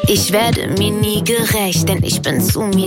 Ich werde mir nie gerecht, denn ich bin zu mir